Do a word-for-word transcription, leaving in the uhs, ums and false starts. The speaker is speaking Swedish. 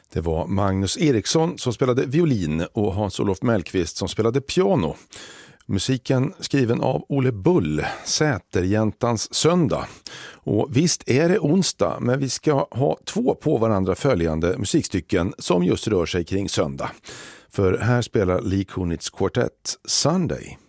Det var Magnus Eriksson som spelade violin och Hans-Olof Mellqvist som spelade piano. Musiken skriven av Olle Bull, Säterjäntans söndag. Och visst är det onsdag, men vi ska ha två på varandra följande musikstycken som just rör sig kring söndag. För här spelar Lee Konitz Quartet Sunday.